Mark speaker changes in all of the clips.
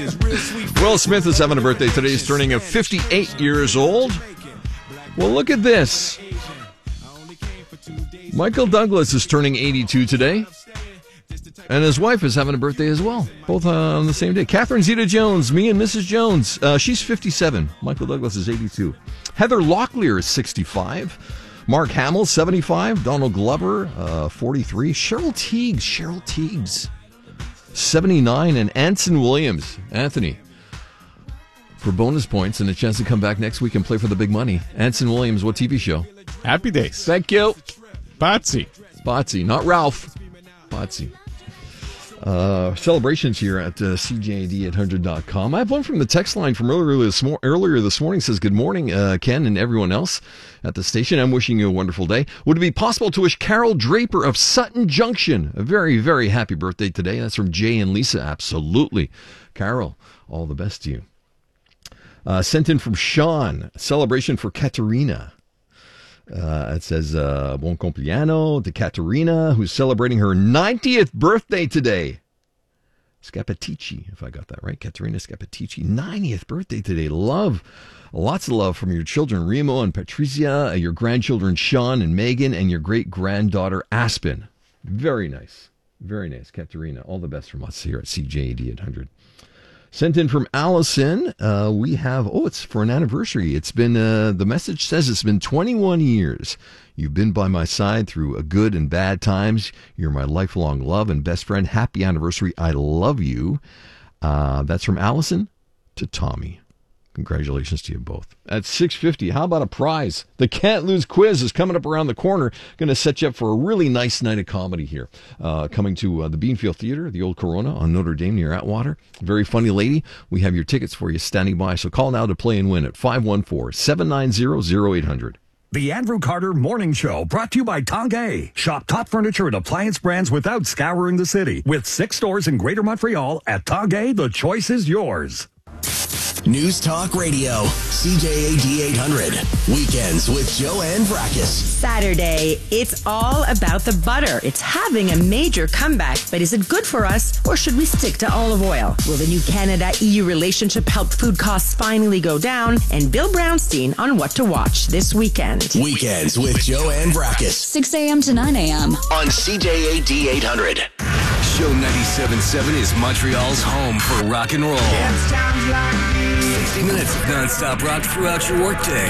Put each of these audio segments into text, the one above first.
Speaker 1: Will Smith is having a birthday today. He's turning 58 years old. Well, look at this. Michael Douglas is turning 82 today. And his wife is having a birthday as well. Both on the same day. Catherine Zeta-Jones, me and Mrs. Jones. She's 57. Michael Douglas is 82. Heather Locklear is 65. Mark Hamill, 75. Donald Glover, 43. Cheryl Teagues, 79. And Anson Williams, Anthony, for bonus points and a chance to come back next week and play for the big money. Anson Williams, what TV show?
Speaker 2: Happy Days.
Speaker 1: Thank you.
Speaker 2: Spotsy,
Speaker 1: not Ralph. Spotsy. Celebrations here at CJAD800.com. I have one from the text line from earlier this morning. Says, good morning, Ken and everyone else at the station. I'm wishing you a wonderful day. Would it be possible to wish Carol Draper of Sutton Junction a very, very happy birthday today? That's from Jay and Lisa. Absolutely. Carol, all the best to you. Sent in from Sean, a celebration for Katerina. It says, buon compleanno to Katerina, who's celebrating her 90th birthday today. Scapatici, if I got that right. Katerina Scapatici, 90th birthday today. Love, lots of love from your children, Remo and Patricia, your grandchildren, Sean and Megan, and your great-granddaughter, Aspen. Very nice. Very nice, Katerina. All the best from us here at CJAD 800. Sent in from Allison, we have, it's for an anniversary. It's been, the message says it's been 21 years. You've been by my side through good and bad times. You're my lifelong love and best friend. Happy anniversary. I love you. That's from Allison to Tommy. Congratulations to you both. At 6:50, how about a prize? The Can't Lose quiz is coming up around the corner. Going to set you up for a really nice night of comedy here. Coming to the Beanfield Theater, the old Corona on Notre Dame near Atwater. Very funny lady. We have your tickets for you standing by. So call now to play and win at 514-790-0800.
Speaker 3: The Andrew Carter Morning Show, brought to you by Tanguay. Shop top furniture and appliance brands without scouring the city. With 6 stores in Greater Montreal, at Tanguay, the choice is yours.
Speaker 4: News Talk Radio, CJAD 800. Weekends with Joanne Vrackus.
Speaker 5: Saturday, it's all about the butter. It's having a major comeback, but is it good for us, or should we stick to olive oil? Will the new Canada-EU relationship help food costs finally go down? And Bill Brownstein on what to watch this weekend.
Speaker 4: Weekends with Joanne Vrackus.
Speaker 6: 6 a.m. to 9 a.m.
Speaker 4: on CJAD 800.
Speaker 7: Show 97.7 is Montreal's home for rock and roll. 60 minutes of non-stop rock throughout your workday.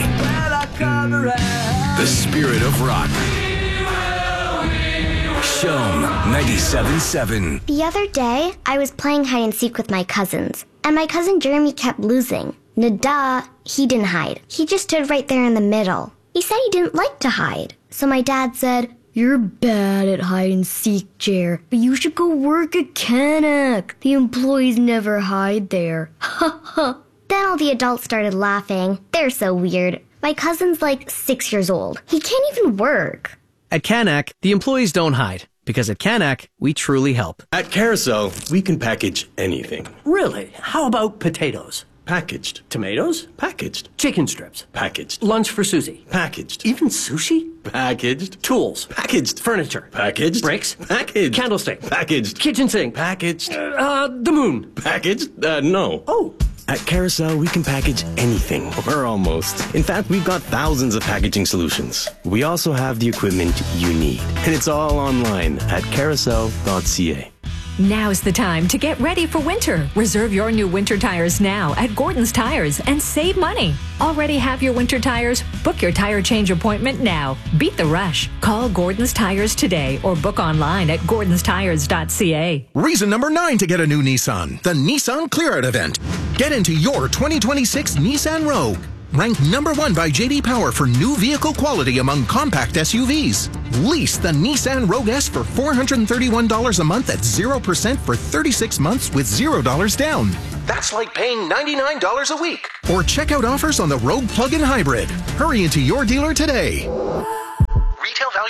Speaker 7: The spirit of rock. Show 97.7.
Speaker 8: The other day, I was playing hide and seek with my cousins, and my cousin Jeremy kept losing. Nada, he didn't hide. He just stood right there in the middle. He said he didn't like to hide. So my dad said, "You're bad at hide and seek, Jer, but you should go work at Canuck. The employees never hide there." Ha ha. Then all the adults started laughing. They're so weird. My cousin's like 6 years old. He can't even work.
Speaker 9: At Canuck, the employees don't hide, because at Canuck, we truly help.
Speaker 10: At Carousel, we can package anything.
Speaker 11: Really? How about potatoes?
Speaker 10: Packaged.
Speaker 11: Tomatoes?
Speaker 10: Packaged.
Speaker 11: Chicken strips?
Speaker 10: Packaged.
Speaker 11: Lunch for Susie?
Speaker 10: Packaged.
Speaker 11: Even sushi?
Speaker 10: Packaged.
Speaker 11: Tools?
Speaker 10: Packaged.
Speaker 11: Furniture?
Speaker 10: Packaged.
Speaker 11: Bricks?
Speaker 10: Packaged.
Speaker 11: Candlestick?
Speaker 10: Packaged.
Speaker 11: Kitchen sink?
Speaker 10: Packaged.
Speaker 11: The moon?
Speaker 10: Packaged? No.
Speaker 11: Oh.
Speaker 10: At Carousel, we can package anything, or almost. In fact, we've got thousands of packaging solutions. We also have the equipment you need. And it's all online at carousel.ca.
Speaker 12: Now's the time to get ready for winter. Reserve your new winter tires now at Gordon's Tires and save money. Already have your winter tires? Book your tire change appointment now. Beat the rush. Call Gordon's Tires today or book online at gordonstires.ca.
Speaker 13: Reason number 9 to get a new Nissan, the Nissan Clear Out event. Get into your 2026 Nissan Rogue. Ranked number 1 by J.D. Power for new vehicle quality among compact SUVs. Lease the Nissan Rogue S for $431 a month at 0% for 36 months with $0 down. That's like paying $99 a week. Or check out offers on the Rogue plug-in hybrid. Hurry into your dealer today. Retail value of $36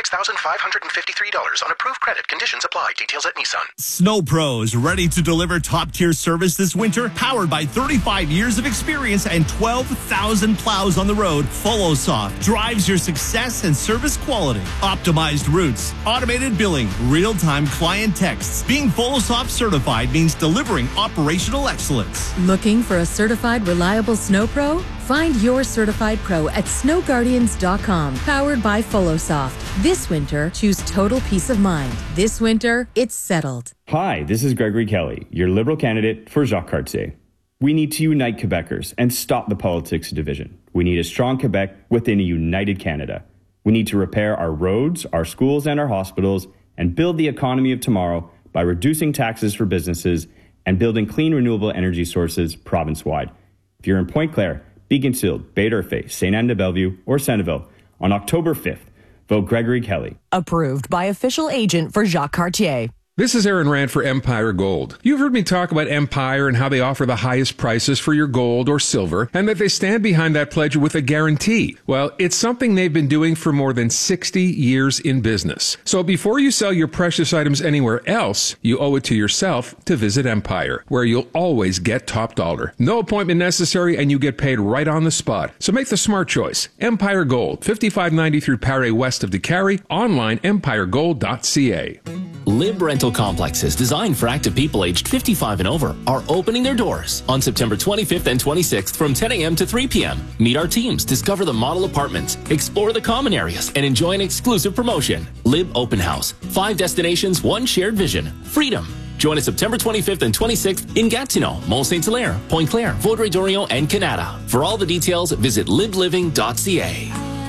Speaker 13: $6,553 on approved credit. Conditions apply. Details at Nissan.
Speaker 6: Snow Pros, ready to deliver top-tier service this winter? Powered by 35 years of experience and 12,000 plows on the road, FoloSoft drives your success and service quality. Optimized routes, automated billing, real-time client texts. Being FoloSoft certified means delivering operational excellence.
Speaker 14: Looking for a certified, reliable Snow Pro? Find your certified pro at snowguardians.com. Powered by FoloSoft. This winter, choose total peace of mind. This winter, it's settled.
Speaker 15: Hi, this is Gregory Kelly, your Liberal candidate for Jacques Cartier. We need to unite Quebecers and stop the politics of division. We need a strong Quebec within a united Canada. We need to repair our roads, our schools, and our hospitals, and build the economy of tomorrow by reducing taxes for businesses and building clean renewable energy sources province-wide. If you're in Pointe-Claire, Beaconsfield, Bay-d'Urfé, St. Anne-de-Bellevue, or Centreville, on October 5th, vote Gregory Kelly.
Speaker 16: Approved by official agent for Jacques Cartier.
Speaker 17: This is Aaron Rand for Empire Gold. You've heard me talk about Empire and how they offer the highest prices for your gold or silver, and that they stand behind that pledge with a guarantee. Well, it's something they've been doing for more than 60 years in business. So before you sell your precious items anywhere else, you owe it to yourself to visit Empire, where you'll always get top dollar. No appointment necessary, and you get paid right on the spot. So make the smart choice. Empire Gold, 5593 Paré west of DeCarry, online empiregold.ca.
Speaker 18: Lib Rental Complexes designed for active people aged 55 and over are opening their doors on September 25th and 26th from 10 a.m. to 3 p.m. Meet our teams, discover the model apartments, explore the common areas, and enjoy an exclusive promotion. Lib Open House. 5 destinations, 1 shared vision. Freedom. Join us September 25th and 26th in Gatineau, Mont-Saint-Hilaire, Pointe-Claire, Vaudreuil-Dorion, and Canada. For all the details, visit libliving.ca.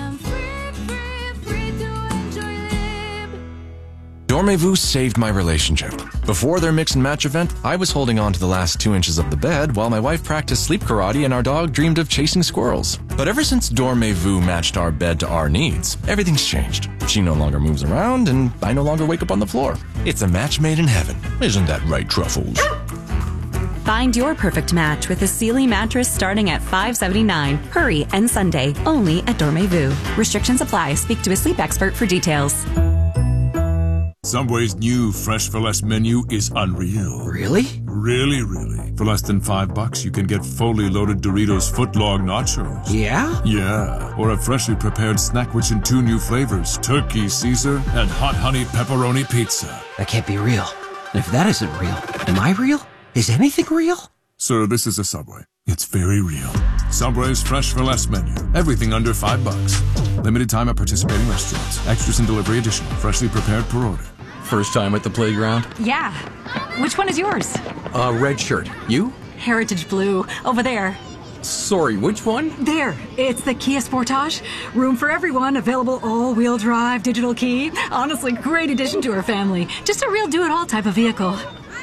Speaker 19: Dormez-vous saved my relationship. Before their mix and match event, I was holding on to the last 2 inches of the bed while my wife practiced sleep karate and our dog dreamed of chasing squirrels. But ever since Dormez-vous matched our bed to our needs, everything's changed. She no longer moves around and I no longer wake up on the floor. It's a match made in heaven. Isn't that right, Truffles?
Speaker 20: Find your perfect match with a Sealy mattress starting at $579. Hurry and Sunday, only at Dormez-vous. Restrictions apply. Speak to a sleep expert for details.
Speaker 21: Subway's new Fresh for Less menu is unreal.
Speaker 11: Really?
Speaker 21: Really. For less than $5, you can get fully loaded Doritos footlong nachos.
Speaker 11: Yeah?
Speaker 21: Yeah. Or a freshly prepared snack rich in 2 new flavors, Turkey Caesar and Hot Honey Pepperoni Pizza.
Speaker 11: That can't be real. And if that isn't real, am I real? Is anything real?
Speaker 21: Sir, this is a Subway. It's very real. Subway's Fresh for Less menu. Everything under $5. Limited time at participating restaurants. Extras and delivery additional. Freshly prepared per order.
Speaker 22: First time at the playground?
Speaker 23: Yeah. Which one is yours?
Speaker 22: Red shirt. You?
Speaker 23: Heritage blue. Over there.
Speaker 22: Sorry, which one?
Speaker 23: There. It's the Kia Sportage. Room for everyone. Available all-wheel drive, digital key. Honestly, great addition to our family. Just a real do-it-all type of vehicle.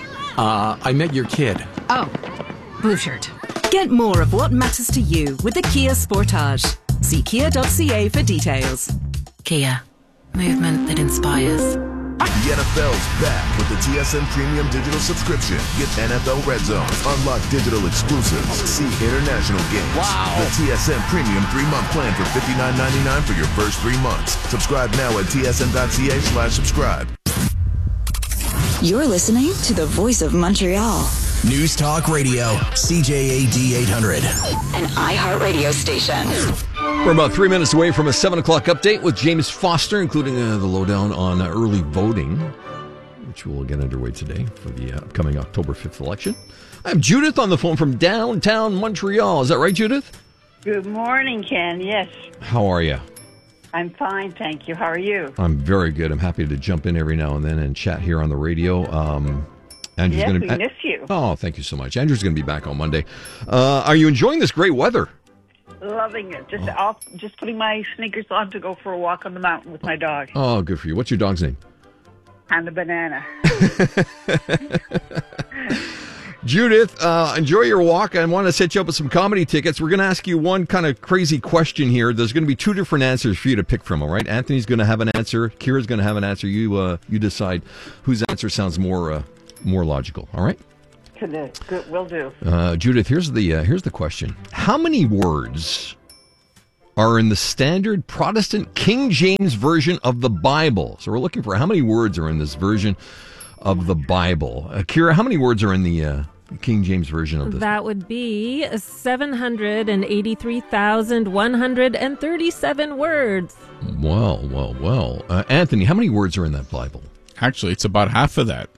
Speaker 22: I met your kid.
Speaker 23: Oh. Blue shirt.
Speaker 20: Get more of what matters to you with the Kia Sportage. See kia.ca for details. Kia. Movement that inspires.
Speaker 24: The NFL's back with the TSN Premium Digital Subscription. Get NFL Red Zone, unlock digital exclusives, see international games.
Speaker 11: Wow.
Speaker 24: The TSN Premium 3-month plan for $59.99 for your first 3 months. Subscribe now at tsn.ca/subscribe.
Speaker 25: You're listening to the Voice of Montreal.
Speaker 4: News Talk Radio, CJAD 800.
Speaker 25: An iHeartRadio station.
Speaker 1: We're about 3 minutes away from a 7 o'clock update with James Foster, including the lowdown on early voting, which will get underway today for the upcoming October 5th election. I have Judith on the phone from downtown Montreal. Is that right, Judith?
Speaker 26: Good morning, Ken. Yes.
Speaker 1: How are you?
Speaker 26: I'm fine, thank you. How are you?
Speaker 1: I'm very good. I'm happy to jump in every now and then and chat here on the radio. Andrew's
Speaker 26: yes,
Speaker 1: gonna,
Speaker 26: we miss you.
Speaker 1: Oh, thank you so much. Andrew's going to be back on Monday. Are you enjoying this great weather?
Speaker 26: Loving it. Just putting my sneakers on to go for a walk on the mountain with my dog.
Speaker 1: Oh, good for you. What's your dog's name?
Speaker 26: And a banana.
Speaker 1: Judith, enjoy your walk. I want to set you up with some comedy tickets. We're going to ask you one kind of crazy question here. There's going to be 2 different answers for you to pick from, all right? Anthony's going to have an answer. Kira's going to have an answer. You decide whose answer sounds more logical, all right?
Speaker 26: Good, will do.
Speaker 1: Judith, here's the question. How many words are in the standard Protestant King James Version of the Bible? So we're looking for how many words are in this version of the Bible. Kira, how many words are in the King James Version of this?
Speaker 2: That would be 783,137 words.
Speaker 1: Well. Anthony, how many words are in that Bible?
Speaker 3: Actually, it's about half of that.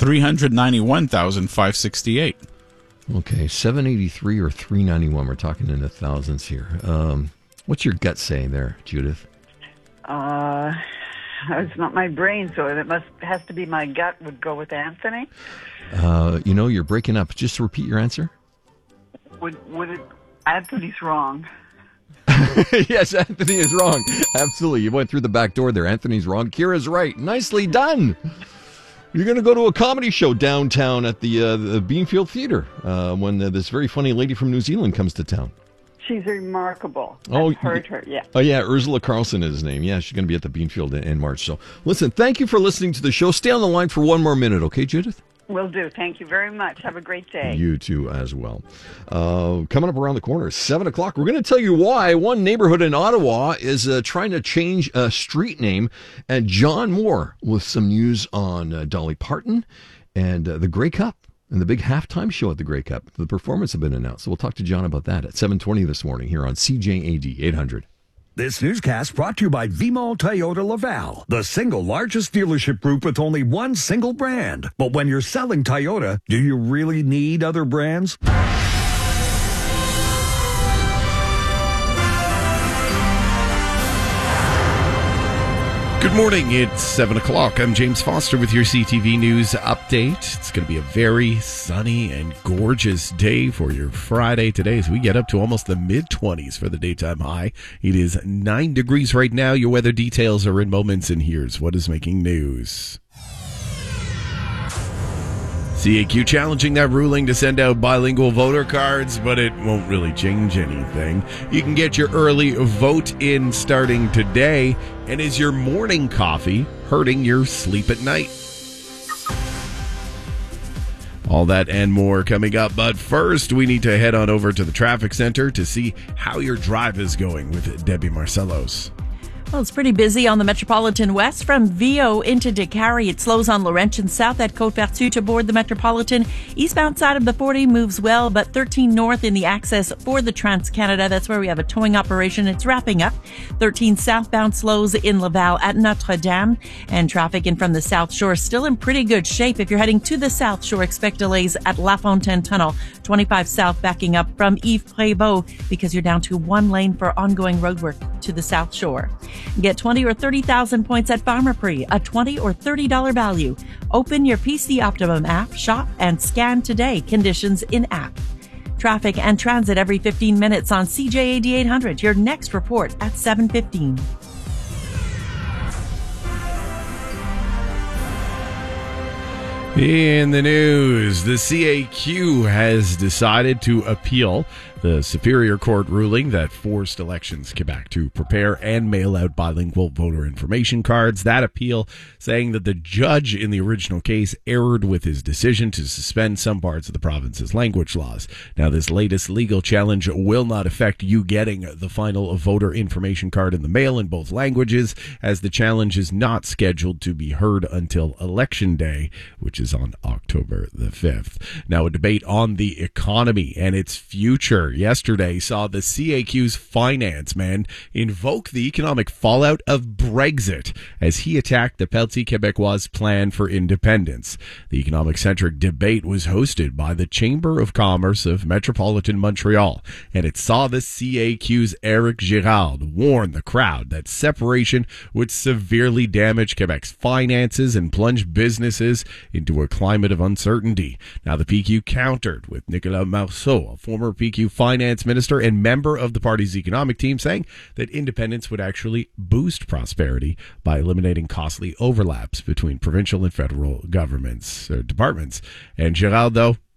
Speaker 3: 391,568.
Speaker 1: Okay, 783 or 391. We're talking in the thousands here. What's your gut saying there, Judith?
Speaker 26: It's not my brain, so it has to be my gut. Would go with Anthony.
Speaker 1: You're breaking up. Just repeat your answer.
Speaker 26: Would it? Anthony's wrong.
Speaker 1: Yes, Anthony is wrong. Absolutely. You went through the back door there. Anthony's wrong. Kira's right. Nicely done. You're going to go to a comedy show downtown at the Beanfield Theatre when this very funny lady from New Zealand comes to town.
Speaker 26: She's remarkable.
Speaker 1: Oh,
Speaker 26: I've heard her, yeah.
Speaker 1: Oh, yeah, Ursula Carlson is his name. Yeah, she's going to be at the Beanfield in March. So, listen, thank you for listening to the show. Stay on the line for one more minute, okay, Judith?
Speaker 26: Will do. Thank you very much. Have a great day.
Speaker 1: You too as well. Coming up around the corner, 7 o'clock, we're going to tell you why one neighborhood in Ottawa is trying to change a street name. And John Moore with some news on Dolly Parton and the Grey Cup and the big halftime show at the Grey Cup. The performance have been announced. So we'll talk to John about that at 7:20 this morning here on CJAD 800.
Speaker 5: This newscast brought to you by Vimal Toyota Laval, the single largest dealership group with only one single brand. But when you're selling Toyota, do you really need other brands?
Speaker 7: Good morning. It's 7 o'clock. I'm James Foster with your CTV News update. It's going to be a very sunny and gorgeous day for your Friday today as we get up to almost the mid-20s for the daytime high. It is 9 degrees right now. Your weather details are in moments, and here's what is making news. CAQ challenging that ruling to send out bilingual voter cards, but it won't really change anything. You can get your early vote in starting today. And is your morning coffee hurting your sleep at night? All that and more coming up. But first, we need to head on over to the traffic center to see how your drive is going with Debbie Marcellos.
Speaker 8: Well, it's pretty busy on the Metropolitan West from Viau into Décarie. It slows on Laurentian South at Côte-Vertu to board the Metropolitan. Eastbound side of the 40 moves well, but 13 north in the access for the Trans-Canada. That's where we have a towing operation. It's wrapping up. 13 southbound slows in Laval at Notre-Dame. And traffic in from the South Shore still in pretty good shape. If you're heading to the South Shore, expect delays at La Fontaine Tunnel. 25 south backing up from Yves Prévost because you're down to one lane for ongoing roadwork to the South Shore. Get 20 or 30,000 points at Pharmaprix, a $20 or $30 value. Open your PC Optimum app, shop, and scan today. Conditions in app. Traffic and transit every 15 minutes on CJAD 800. Your next report at 7:15.
Speaker 7: In the news, the CAQ has decided to appeal the Superior Court ruling that forced Elections Quebec to prepare and mail out bilingual voter information cards. That appeal saying that the judge in the original case erred with his decision to suspend some parts of the province's language laws. Now, this latest legal challenge will not affect you getting the final voter information card in the mail in both languages, as the challenge is not scheduled to be heard until Election Day, which is on October the 5th. Now, a debate on the economy and its future yesterday saw the CAQ's finance man invoke the economic fallout of Brexit as he attacked the Parti Québécois' plan for independence. The economic-centric debate was hosted by the Chamber of Commerce of Metropolitan Montreal, and it saw the CAQ's Éric Girard warn the crowd that separation would severely damage Quebec's finances and plunge businesses into a climate of uncertainty. Now, the PQ countered with Nicolas Marceau, a former PQ finance minister and member of the party's economic team, saying that independence would actually boost prosperity by eliminating costly overlaps between provincial and federal governments or departments. And Girard, though,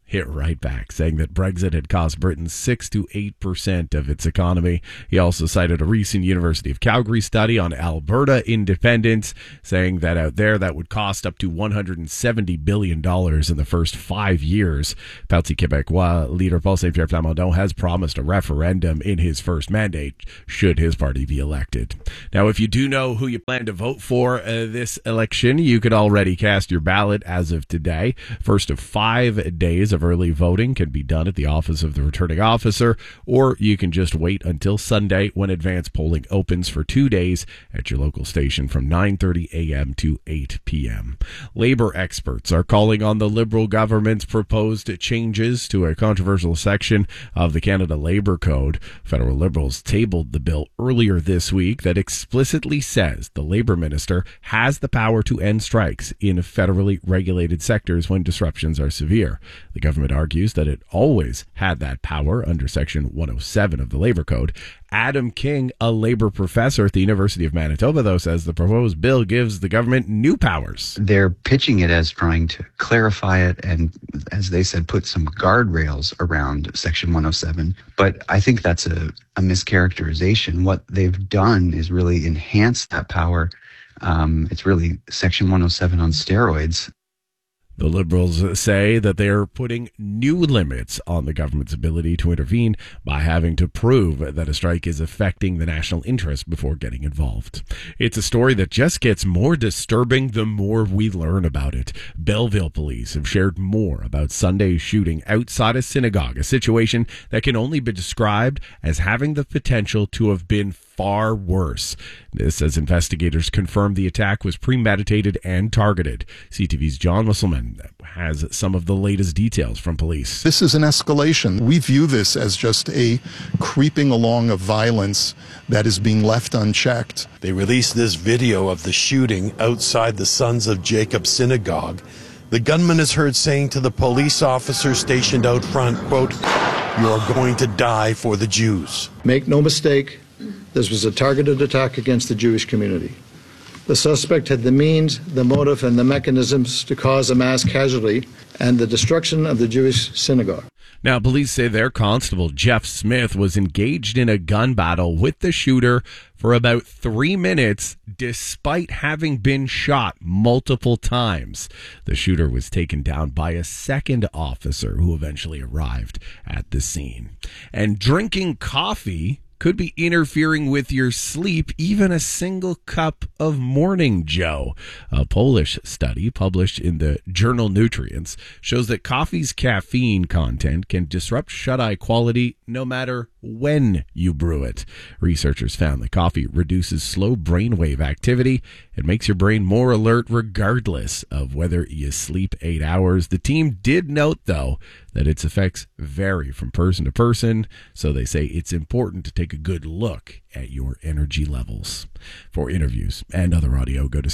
Speaker 7: hit right back, saying that Brexit had cost Britain 6 to 8% of its economy. He also cited a recent University of Calgary study on Alberta independence, saying that out there that would cost up to $170 billion in the first 5 years. Parti Québécois leader Paul Saint-Pierre Plamondon has promised a referendum in his first mandate should his party be elected. Now, if you do know who you plan to vote for this election, you could already cast your ballot as of today. First of 5 days of early voting can be done at the office of the returning officer, or you can just wait until Sunday when advance polling opens for 2 days at your local station from 9:30 a.m. to 8 p.m. Labor experts are calling on the Liberal government's proposed changes to a controversial section of the Canada Labor Code. Federal Liberals tabled the bill earlier this week that explicitly says the Labor Minister has the power to end strikes in federally regulated sectors when disruptions are severe. The government argues that it always had that power under Section 107 of the Labor Code. Adam King, a labor professor at the University of Manitoba, though, says the proposed bill gives the government new powers.
Speaker 6: They're pitching it as trying to clarify it and, as they said, put some guardrails around Section 107. But I think that's a mischaracterization. What they've done is really enhance that power. It's really Section 107 on steroids.
Speaker 7: The Liberals say that they are putting new limits on the government's ability to intervene by having to prove that a strike is affecting the national interest before getting involved. It's a story that just gets more disturbing the more we learn about it. Belleville police have shared more about Sunday's shooting outside a synagogue, a situation that can only be described as having the potential to have been far worse. This as investigators confirmed the attack was premeditated and targeted. CTV's John Musselman has some of the latest details from police.
Speaker 9: This is an escalation. We view this as just a creeping along of violence that is being left unchecked.
Speaker 10: They released this video of the shooting outside the Sons of Jacob synagogue. The gunman is heard saying to the police officer stationed out front, quote, "You are going to die for the Jews."
Speaker 12: Make no mistake, this was a targeted attack against the Jewish community. The suspect had the means, the motive, and the mechanisms to cause a mass casualty and the destruction of the Jewish synagogue.
Speaker 7: Now, police say their constable, Jeff Smith, was engaged in a gun battle with the shooter for about 3 minutes, despite having been shot multiple times. The shooter was taken down by a second officer who eventually arrived at the scene. And drinking coffee could be interfering with your sleep, even a single cup of Morning Joe. A Polish study published in the journal Nutrients shows that coffee's caffeine content can disrupt shut-eye quality no matter when you brew it. Researchers found that coffee reduces slow brainwave activity and makes your brain more alert regardless of whether you sleep 8 hours. The team did note, though, that its effects vary from person to person, so they say it's important to take a good look at your energy levels. For interviews and other audio, go to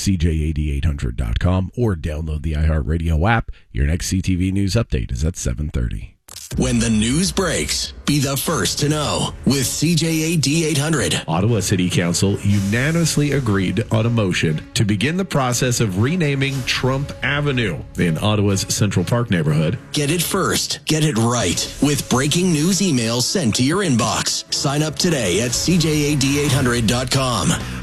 Speaker 7: CJAD800.com or download the iHeartRadio app. Your next CTV News update is at 7:30.
Speaker 4: When the news breaks, be the first to know with CJAD 800.
Speaker 13: Ottawa City Council unanimously agreed on a motion to begin the process of renaming Trump Avenue in Ottawa's Central Park neighborhood.
Speaker 4: Get it first. Get it right. With breaking news emails sent to your inbox. Sign up today at CJAD800.com.